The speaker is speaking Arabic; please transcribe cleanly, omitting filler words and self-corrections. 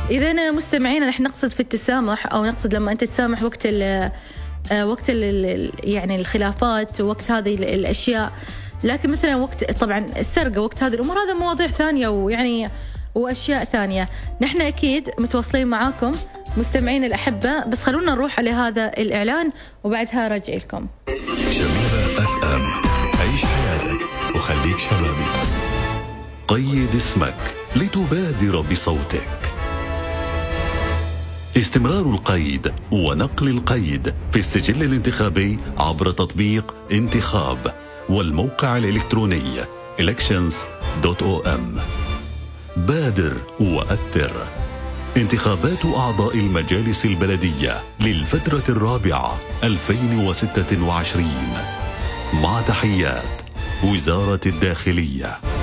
إذا مستمعينا نحن نقصد في التسامح، أو نقصد لما أنت تسامح وقت يعني الخلافات، ووقت هذه الأشياء. لكن مثلا وقت طبعا السرقة، وقت هذه الأمور، هذا مواضيع ثانية ويعني وأشياء ثانية. نحن أكيد متواصلين معاكم مستمعين الأحبة، بس خلونا نروح على هذا الإعلان وبعدها راجع لكم. شباب FM، عيش حياتك وخليك شبابي. قيد اسمك لتبادر بصوتك. استمرار القيد ونقل القيد في السجل الانتخابي عبر تطبيق انتخاب والموقع الإلكتروني elections.om. بادر وأثر. انتخابات أعضاء المجالس البلدية للفترة الرابعة 2026 مع تحيات وزارة الداخلية.